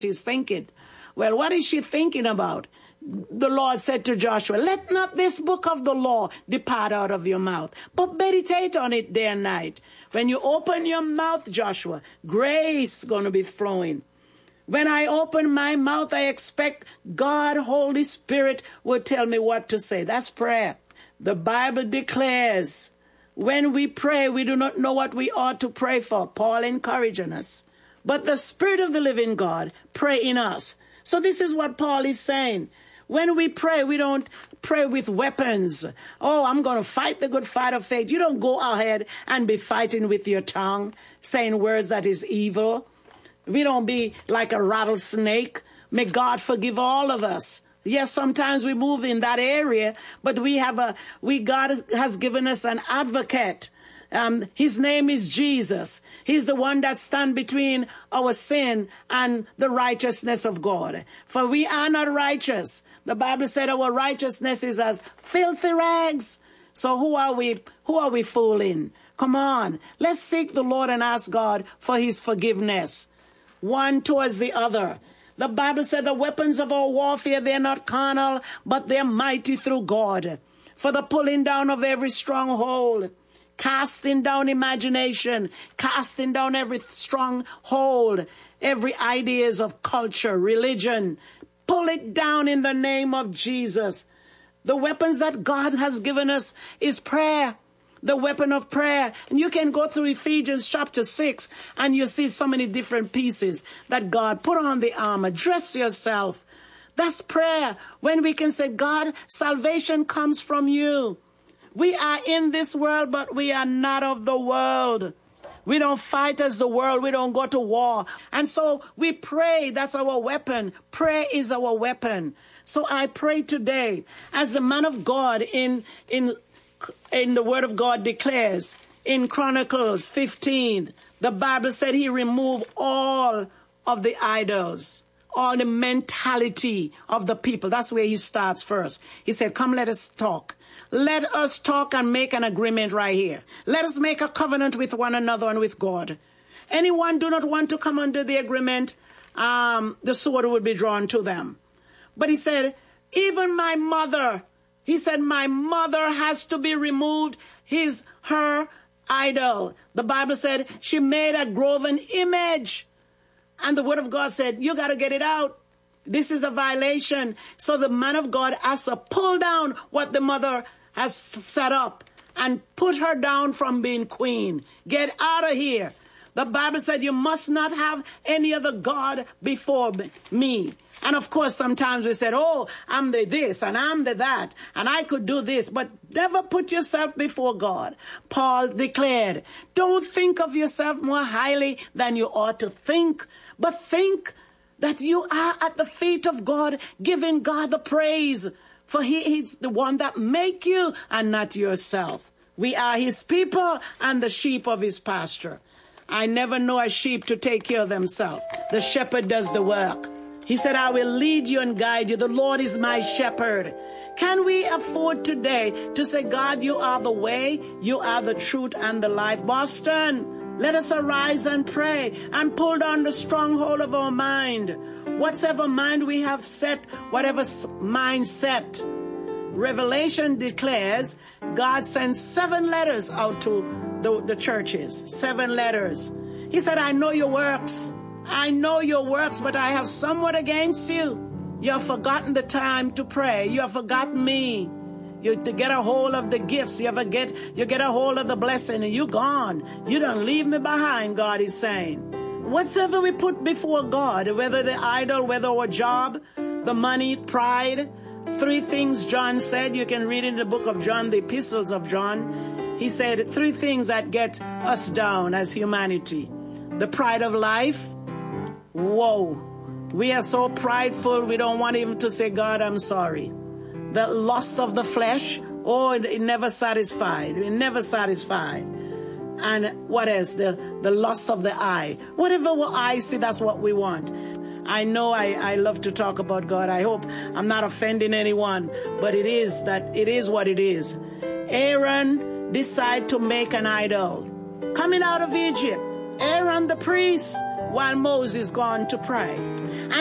she's thinking. Well, what is she thinking about? The Lord said to Joshua, let not this book of the law depart out of your mouth, but meditate on it day and night. When you open your mouth, Joshua, grace is going to be flowing. When I open my mouth, I expect God, Holy Spirit, will tell me what to say. That's prayer. The Bible declares when we pray, we do not know what we ought to pray for. Paul encouraging us. But the Spirit of the living God pray in us. So this is what Paul is saying. When we pray, we don't pray with weapons. Oh, I'm going to fight the good fight of faith. You don't go ahead and be fighting with your tongue, saying words that is evil. We don't be like a rattlesnake. May God forgive all of us. Yes, sometimes we move in that area, but God has given us an advocate. His name is Jesus. He's the one that stands between our sin and the righteousness of God. For we are not righteous. The Bible said our righteousness is as filthy rags. So who are we fooling? Come on, let's seek the Lord and ask God for his forgiveness. One towards the other. The Bible said the weapons of our warfare, they're not carnal, but they're mighty through God. For the pulling down of every stronghold, casting down imagination, casting down every stronghold, every ideas of culture, religion. Pull it down in the name of Jesus. The weapons that God has given us is prayer. The weapon of prayer. And you can go through Ephesians chapter 6 and you see so many different pieces that God put on the armor. Dress yourself. That's prayer. When we can say, God, salvation comes from you. We are in this world, but we are not of the world. We don't fight as the world. We don't go to war. And so we pray. That's our weapon. Prayer is our weapon. So I pray today, as the man of God in the Word of God declares in Chronicles 15, the Bible said he removed all of the idols, all the mentality of the people. That's where he starts first. He said, come, let us talk. Let us talk and make an agreement right here. Let us make a covenant with one another and with God. Anyone do not want to come under the agreement, the sword would be drawn to them. But he said, even my mother, he said, my mother has to be removed. Her idol. The Bible said she made a graven image. And the Word of God said, you got to get it out. This is a violation. So the man of God has to pull down what the mother has set up and put her down from being queen. Get out of here. The Bible said you must not have any other God before me. And of course, sometimes we said, oh, I'm the this and I'm the that, and I could do this, but never put yourself before God. Paul declared, don't think of yourself more highly than you ought to think, but think that you are at the feet of God, giving God the praise, for he's the one that make you and not yourself. We are his people and the sheep of his pasture. I never know a sheep to take care of themselves. The shepherd does the work. He said, I will lead you and guide you. The Lord is my shepherd. Can we afford today to say, God, you are the way, you are the truth and the life? Boston, let us arise and pray and pull down the stronghold of our mind. Whatever mind we have set, whatever mind set. Revelation declares God sends 7 letters out to the churches. 7 letters. He said, I know your works. I know your works, but I have somewhat against you. You have forgotten the time to pray. You have forgotten me. You to get a hold of the gifts. You get a hold of the blessing and you're gone. You don't leave me behind, God is saying. Whatever we put before God, whether the idol, whether our job, the money, pride, 3 things John said. You can read in the book of John, the epistles of John. He said 3 things that get us down as humanity. The pride of life. Whoa, we are so prideful, we don't want even to say, God, I'm sorry. The lust of the flesh, oh, it never satisfied. It never satisfied. And what else? The lust of the eye. Whatever our eyes see, that's what we want. I know I love to talk about God. I hope I'm not offending anyone, but it is what it is. Aaron decided to make an idol. Coming out of Egypt, Aaron the priest, while Moses gone to pray.